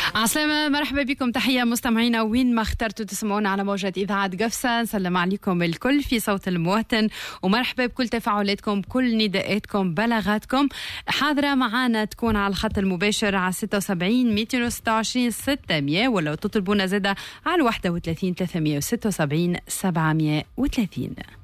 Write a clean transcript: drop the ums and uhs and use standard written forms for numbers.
عسلامة، مرحبا بكم، تحية مستمعينا وين ما اخترتوا تسمعونا على موجة إذاعة قفصة. نسلم عليكم الكل في صوت المواطن، ومرحبا بكل تفاعلاتكم، كل نداءاتكم، بلاغاتكم حاضرة معنا. تكون على الخط المباشر على 76 226 600، ولو تطلبونا زادة على 31 376 730.